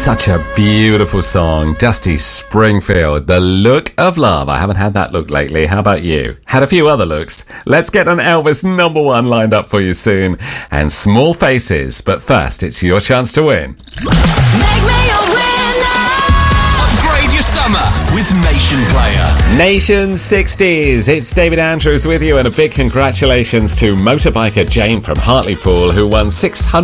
Such a beautiful song. Dusty Springfield, The Look of Love. I haven't had that look lately. How about you? Had a few other looks. Let's get an Elvis number one lined up for you soon. And Small Faces. But first, it's your chance to win. Make me a winner. Upgrade your summer with Nation Player. Nation 60s. It's David Andrews with you, and a big congratulations to motorbiker Jane from Hartlepool, who won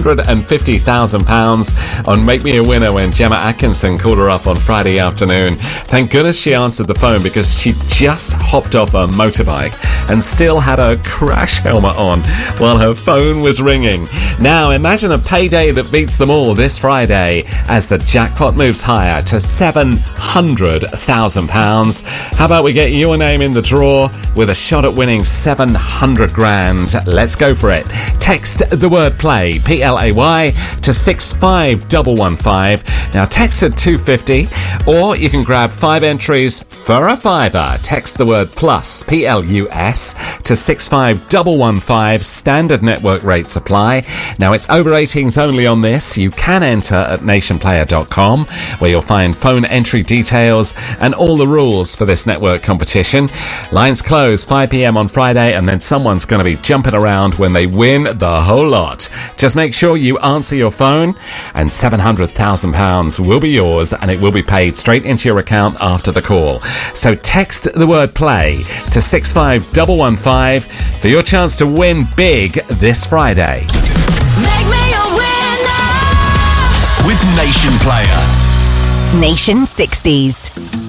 £650,000 on Make Me a Winner when Gemma Atkinson called her up on Friday afternoon. Thank goodness she answered the phone, because she just hopped off her motorbike and still had her crash helmet on while her phone was ringing. Now imagine a payday that beats them all this Friday as the jackpot moves higher to £700,000. How about we get your name in the draw with a shot at winning 700 grand? Let's go for it. Text the word play, PLAY, to 65115. Now text at 250, or you can grab 5 entries for a fiver. Text the word plus, PLUS, to 65115. Standard network rates apply. Now it's over 18s only on this. You can enter at nationplayer.com, where you'll find phone entry details and all the rules for this network competition. Lines close 5 p.m. on Friday, and then someone's going to be jumping around when they win the whole lot. Just make sure you answer your phone, and £700,000 will be yours, and it will be paid straight into your account after the call. So text the word play to 65115 for your chance to win big this Friday. Make me a winner. With Nation Player. Nation 60s.